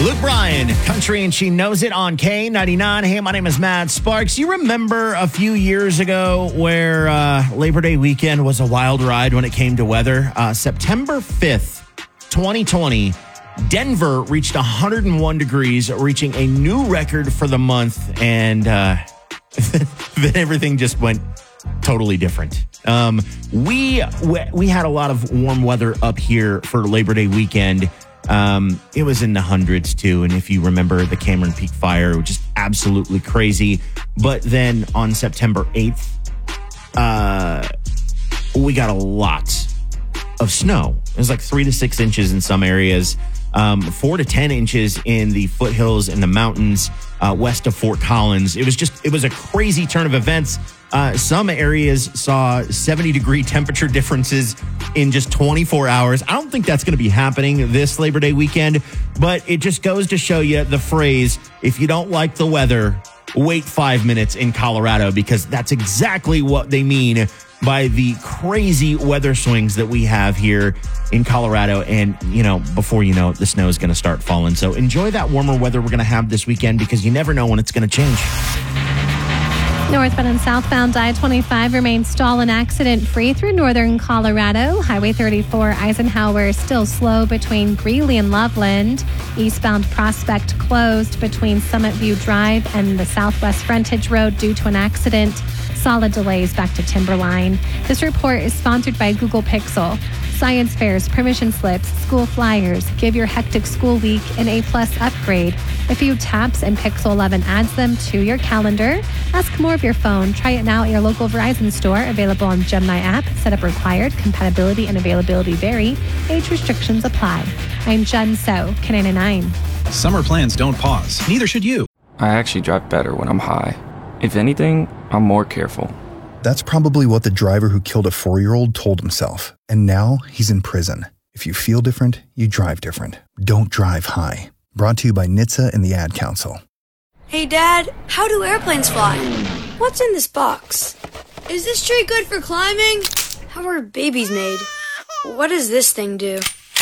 Luke Bryan, Country and She Knows It on K99. Hey, my name is Matt Sparks. You remember a few years ago where Labor Day weekend was a wild ride when it came to weather? September 5th, 2020, Denver reached 101 degrees, reaching a new record for the month, and then everything just went totally different. We had a lot of warm weather up here for Labor Day weekend. It was in the hundreds too. And if you remember the Cameron Peak fire, just absolutely crazy. But then on September 8th, we got a lot of snow. It was like 3 to 6 inches in some areas, 4 to 10 inches in the foothills and the mountains west of Fort Collins. It was a crazy turn of events. Some areas saw 70-degree temperature differences in just 24 hours. I don't think that's going to be happening this Labor Day weekend, but it just goes to show you the phrase, if you don't like the weather, wait 5 minutes in Colorado, because that's exactly what they mean by the crazy weather swings that we have here in Colorado. And, before you know it, the snow is going to start falling. So enjoy that warmer weather we're going to have this weekend, because you never know when it's going to change. Northbound and southbound I-25 remains stall and accident-free through northern Colorado. Highway 34 Eisenhower still slow between Greeley and Loveland. Eastbound Prospect closed between Summit View Drive and the Southwest Frontage Road due to an accident. Solid delays back to Timberline. This report is sponsored by Google Pixel. Science fairs, permission slips, school flyers. Give your hectic school week an A+ upgrade. A few taps and Pixel 11 adds them to your calendar. Ask more of your phone. Try it now at your local Verizon store. Available on Gemini app. Setup required. Compatibility and availability vary. Age restrictions apply. I'm Jen So, K99. Summer plans don't pause. Neither should you. I actually drive better when I'm high. If anything, I'm more careful. That's probably what the driver who killed a 4-year-old told himself. And now he's in prison. If you feel different, you drive different. Don't drive high. Brought to you by NHTSA and the Ad Council. Hey, Dad, how do airplanes fly? What's in this box? Is this tree good for climbing? How are babies made? What does this thing do?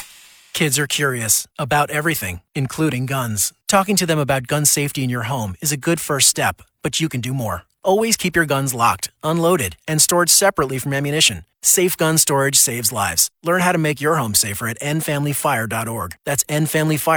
Kids are curious about everything, including guns. Talking to them about gun safety in your home is a good first step, but you can do more. Always keep your guns locked, unloaded, and stored separately from ammunition. Safe gun storage saves lives. Learn how to make your home safer at endfamilyfire.org. That's endfamilyfire.